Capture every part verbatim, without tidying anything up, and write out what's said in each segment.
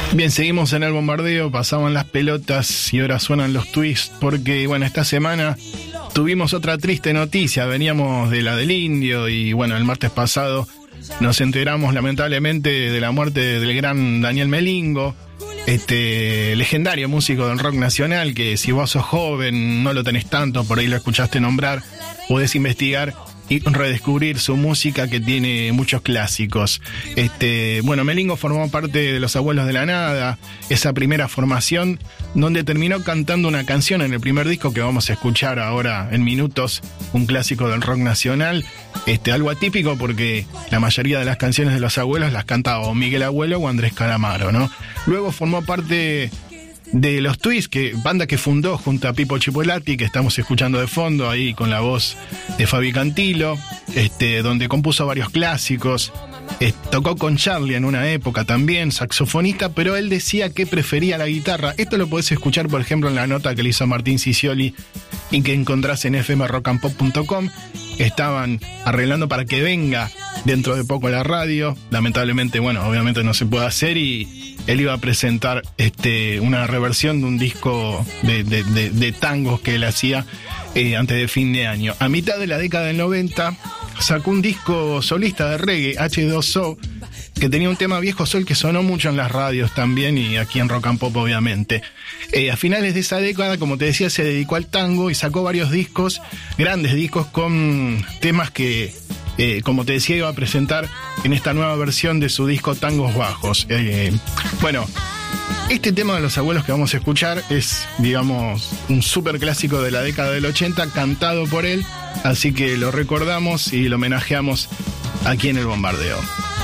Bien, seguimos en el bombardeo, pasaban las pelotas y ahora suenan los twists porque, bueno, esta semana tuvimos otra triste noticia, veníamos de la del Indio y, bueno, el martes pasado nos enteramos lamentablemente de la muerte del gran Daniel Melingo, este legendario músico del rock nacional que si vos sos joven, no lo tenés tanto, por ahí lo escuchaste nombrar, podés investigar y redescubrir su música que tiene muchos clásicos. Este, bueno, Melingo formó parte de Los Abuelos de la Nada, esa primera formación donde terminó cantando una canción en el primer disco que vamos a escuchar ahora en minutos, un clásico del rock nacional, este, algo atípico porque la mayoría de las canciones de Los Abuelos las cantaba o Miguel Abuelo o Andrés Calamaro, ¿no? Luego formó parte de Los Twists, que banda que fundó junto a Pipo Chipolati, que estamos escuchando de fondo ahí con la voz de Fabi Cantilo, este, donde compuso varios clásicos. Eh, tocó con Charlie en una época también, saxofonista, pero él decía que prefería la guitarra. Esto lo podés escuchar, por ejemplo, en la nota que le hizo Martín Cicioli y que encontrás en f m rock and pop punto com. Estaban arreglando para que venga dentro de poco a la radio. Lamentablemente, bueno, obviamente no se puede hacer y él iba a presentar este, una reversión de un disco de, de, de, de tangos que él hacía eh, antes de fin de año. A mitad de la década del noventa sacó un disco solista de reggae, hache dos o, que tenía un tema Viejo Sol que sonó mucho en las radios también y aquí en Rock and Pop obviamente. Eh, a finales de esa década, como te decía, se dedicó al tango y sacó varios discos, grandes discos con temas que, eh, como te decía, iba a presentar en esta nueva versión de su disco Tangos Bajos. Eh, bueno, este tema de Los Abuelos que vamos a escuchar es, digamos, un súper clásico de la década del ochenta, cantado por él, así que lo recordamos y lo homenajeamos aquí en el bombardeo.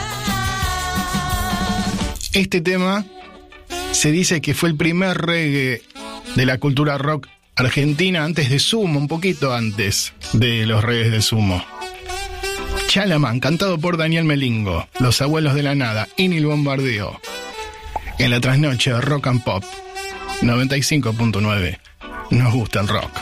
Este tema se dice que fue el primer reggae de la cultura rock argentina antes de Sumo, un poquito antes de los reggaes de Sumo. Chalaman, cantado por Daniel Melingo, Los Abuelos de la Nada, en el bombardeo. En la trasnoche de Rock and Pop noventa y cinco punto nueve. Nos gusta el rock.